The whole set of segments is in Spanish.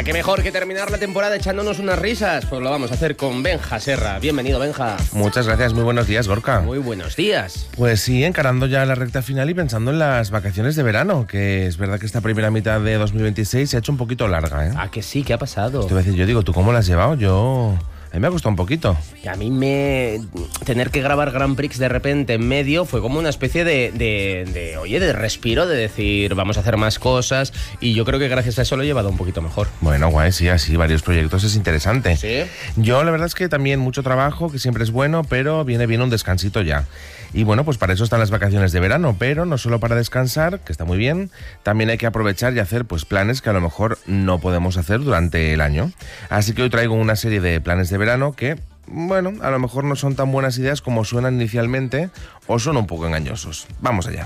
Venga, qué mejor que terminar la temporada echándonos unas risas. Pues lo vamos a hacer con Benja Serra. Bienvenido, Benja. Muchas gracias, muy buenos días, Gorka. Muy buenos días. Pues sí, encarando ya la recta final y pensando en las vacaciones de verano, que es verdad que esta primera mitad de 2026 se ha hecho un poquito larga, ¿eh? Ah, que sí, ¿qué ha pasado? Te voy a decir, yo digo, ¿tú cómo la has llevado? A mí me ha costado un poquito. Y a mí tener que grabar Grand Prix de repente en medio fue como una especie de respiro, de decir, vamos a hacer más cosas, y yo creo que gracias a eso lo he llevado un poquito mejor. Bueno, guay, sí, así, varios proyectos, es interesante. ¿Sí? Yo la verdad es que también mucho trabajo, que siempre es bueno, pero viene bien un descansito ya. Y bueno, pues para eso están las vacaciones de verano, pero no solo para descansar, que está muy bien, también hay que aprovechar y hacer pues planes que a lo mejor no podemos hacer durante el año. Así que hoy traigo una serie de planes de verano que, bueno, a lo mejor no son tan buenas ideas como suenan inicialmente o son un poco engañosos. Vamos allá.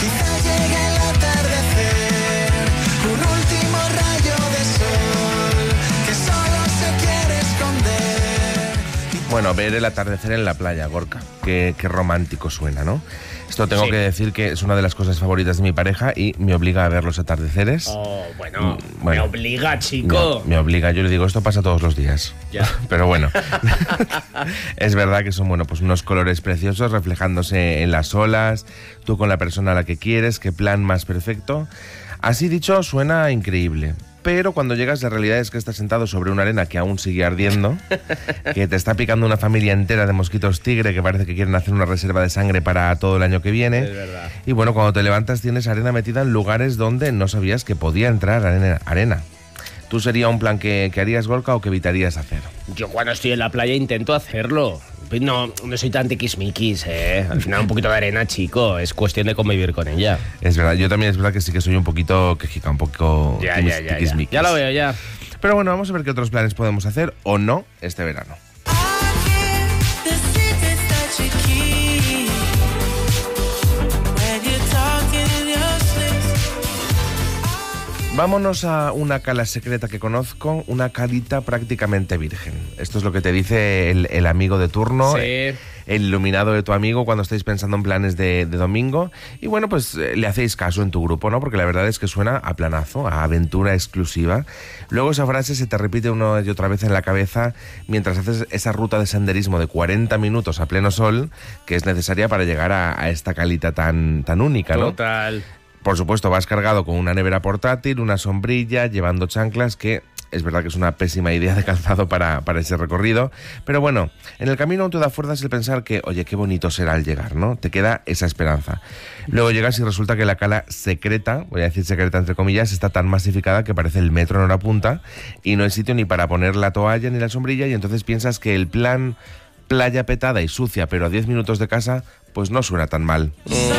Bueno, ver el atardecer en la playa, Gorka. Qué romántico suena, ¿no? Esto tengo que decir que es una de las cosas favoritas de mi pareja y me obliga a ver los atardeceres. Oh, bueno, me obliga, chico. Me obliga, yo le digo, esto pasa todos los días. Ya. Pero bueno, es verdad que son, bueno, pues unos colores preciosos reflejándose en las olas, tú con la persona a la que quieres, qué plan más perfecto. Así dicho, suena increíble. Pero cuando llegas, la realidad es que estás sentado sobre una arena que aún sigue ardiendo, que te está picando una familia entera de mosquitos tigre que parece que quieren hacer una reserva de sangre para todo el año que viene. Es verdad. Y bueno, cuando te levantas tienes arena metida en lugares donde no sabías que podía entrar arena. ¿Tú sería un plan que harías, Gorka, o que evitarías hacer? Yo cuando estoy en la playa intento hacerlo. No soy tan tiquismiquis, ¿eh? Al final un poquito de arena, chico. Es cuestión de convivir con ella. Es verdad, yo también es verdad que sí que soy un poquito quejica, un poco tiquismiquis. Ya lo veo, ya. Pero bueno, vamos a ver qué otros planes podemos hacer o no este verano. Vámonos a una cala secreta que conozco, una calita prácticamente virgen. Esto es lo que te dice el amigo de turno, sí. El iluminado de tu amigo cuando estáis pensando en planes de domingo. Y bueno, pues le hacéis caso en tu grupo, ¿no? Porque la verdad es que suena a planazo, a aventura exclusiva. Luego esa frase se te repite una y otra vez en la cabeza mientras haces esa ruta de senderismo de 40 minutos a pleno sol que es necesaria para llegar a esta calita tan única, ¿no? Total. Por supuesto, vas cargado con una nevera portátil, una sombrilla, llevando chanclas, que es verdad que es una pésima idea de calzado para ese recorrido. Pero bueno, en el camino aún te da fuerzas el pensar que, oye, qué bonito será al llegar, ¿no? Te queda esa esperanza. Luego llegas y resulta que la cala secreta, voy a decir secreta entre comillas, está tan masificada que parece el metro en hora punta y no hay sitio ni para poner la toalla ni la sombrilla, y entonces piensas que el plan playa petada y sucia, pero a 10 minutos de casa, pues no suena tan mal.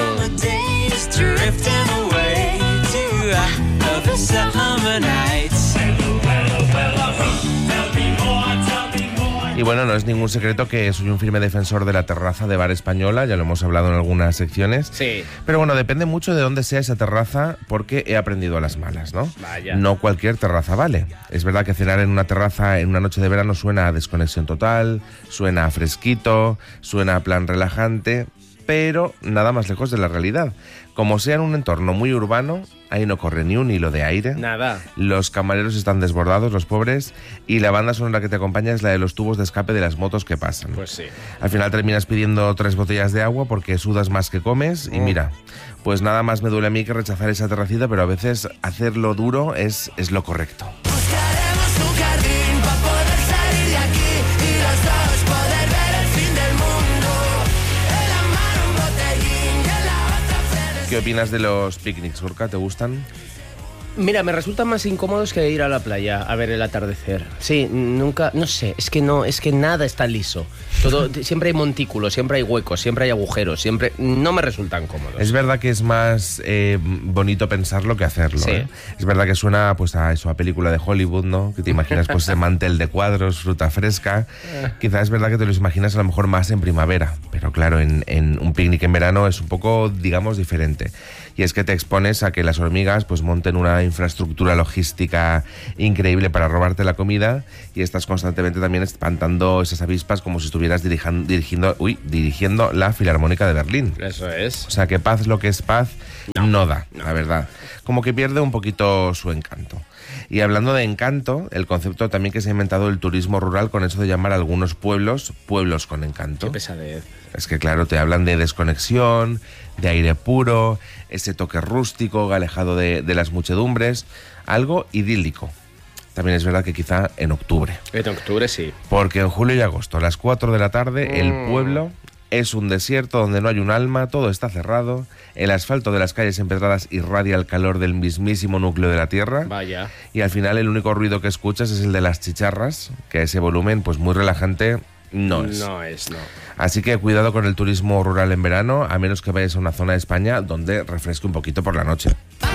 Y bueno, no es ningún secreto que soy un firme defensor de la terraza de bar española, ya lo hemos hablado en algunas secciones. Sí. Pero bueno, depende mucho de dónde sea esa terraza, porque he aprendido a las malas, ¿no? Vaya. No cualquier terraza vale. Es verdad que cenar en una terraza en una noche de verano suena a desconexión total, suena a fresquito, suena a plan relajante, pero nada más lejos de la realidad. Como sea en un entorno muy urbano, ahí no corre ni un hilo de aire. Nada. Los camareros están desbordados, los pobres, y la banda sonora que te acompaña es la de los tubos de escape de las motos que pasan. Pues sí. Al final terminas pidiendo 3 botellas de agua porque sudas más que comes, y mira, pues nada más me duele a mí que rechazar esa terracita, pero a veces hacerlo duro es lo correcto. ¿Qué opinas de los picnics, Gorka? ¿Te gustan? Mira, me resultan más incómodos que ir a la playa a ver el atardecer. Sí, nunca, no sé, es que nada está liso. Todo, siempre hay montículos, siempre hay huecos, siempre hay agujeros, siempre no me resultan cómodos. Es verdad que es más bonito pensarlo que hacerlo. Sí. Es verdad que suena pues a eso, a película de Hollywood, ¿no? Que te imaginas pues ese mantel de cuadros, fruta fresca. Quizás es verdad que te los imaginas a lo mejor más en primavera, pero claro, en un picnic en verano es un poco, digamos, diferente. Y es que te expones a que las hormigas pues monten una infraestructura logística increíble para robarte la comida, y estás constantemente también espantando esas avispas como si estuvieras dirigiendo la Filarmónica de Berlín. Eso es. O sea, que paz, lo que es paz, no da, la verdad. Como que pierde un poquito su encanto. Y hablando de encanto, el concepto también que se ha inventado el turismo rural con eso de llamar a algunos pueblos con encanto. Qué pesadez. Es que claro, te hablan de desconexión, de aire puro, ese toque rústico, alejado de las muchedumbres, algo idílico. También es verdad que quizá en octubre. En octubre sí. Porque en julio y agosto, a las 4 de la tarde, el pueblo es un desierto donde no hay un alma, todo está cerrado, el asfalto de las calles empedradas irradia el calor del mismísimo núcleo de la tierra. Vaya. Y al final el único ruido que escuchas es el de las chicharras, que ese volumen, pues muy relajante, no es. No es, no. Así que cuidado con el turismo rural en verano, a menos que vayas a una zona de España donde refresque un poquito por la noche.